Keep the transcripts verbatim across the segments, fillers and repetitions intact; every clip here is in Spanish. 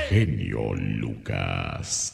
genio Lucas.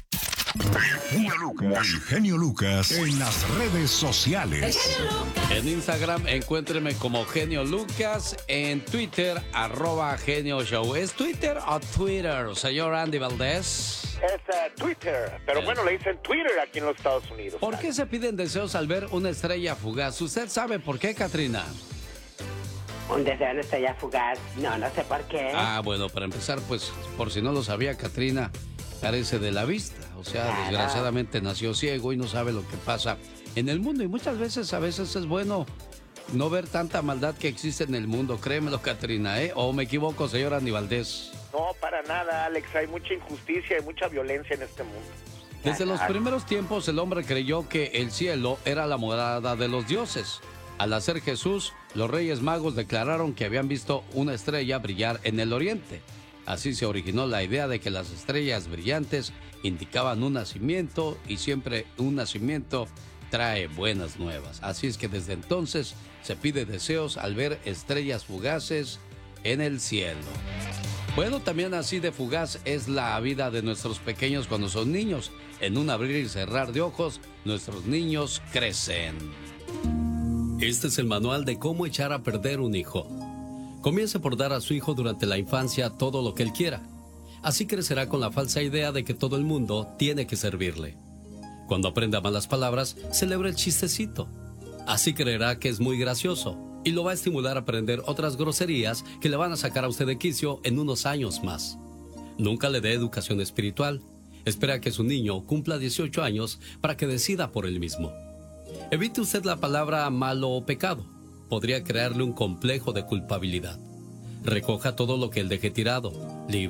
El genio Lucas en las redes sociales. En Instagram encuéntreme como Genio Lucas, en Twitter arroba Genio Show. ¿Es Twitter o Twitter, señor Andy Valdés? Es uh, Twitter, pero Eh. bueno, le dicen Twitter aquí en los Estados Unidos. ¿Por qué se piden deseos al ver una estrella fugaz? ¿Usted sabe por qué, Katrina? Un deseo de una estrella fugaz. No, no sé por qué. Ah, bueno, para empezar, pues, por si no lo sabía, Katrina carece de la vista. O sea, Claro. desgraciadamente nació ciego y no sabe lo que pasa en el mundo. Y muchas veces, a veces es bueno no ver tanta maldad que existe en el mundo. Créemelo, Katrina, ¿eh? ¿O me equivoco, señor Andy Valdés? No, para nada, Alex. Hay mucha injusticia y mucha violencia en este mundo. Desde los primeros tiempos el hombre creyó que el cielo era la morada de los dioses. Al nacer Jesús, los Reyes Magos declararon que habían visto una estrella brillar en el oriente. Así se originó la idea de que las estrellas brillantes indicaban un nacimiento y siempre un nacimiento trae buenas nuevas. Así es que desde entonces se pide deseos al ver estrellas fugaces en el cielo. Bueno, también así de fugaz es la vida de nuestros pequeños cuando son niños. En un abrir y cerrar de ojos, nuestros niños crecen. Este es el manual de cómo echar a perder un hijo. Comience por dar a su hijo durante la infancia todo lo que él quiera. Así crecerá con la falsa idea de que todo el mundo tiene que servirle. Cuando aprenda malas palabras, celebra el chistecito. Así creerá que es muy gracioso y lo va a estimular a aprender otras groserías que le van a sacar a usted de quicio en unos años más. Nunca le dé educación espiritual. Espera que su niño cumpla dieciocho años para que decida por él mismo. Evite usted la palabra malo o pecado. Podría crearle un complejo de culpabilidad. Recoja todo lo que él deje tirado.